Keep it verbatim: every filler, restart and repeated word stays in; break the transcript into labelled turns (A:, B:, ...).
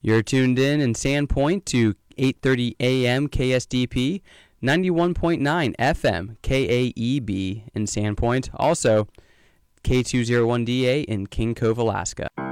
A: You're tuned in in Sandpoint to eight thirty A M K S D P, ninety-one point nine F M K A E B in Sandpoint. Also, K two oh one D A in King Cove, Alaska.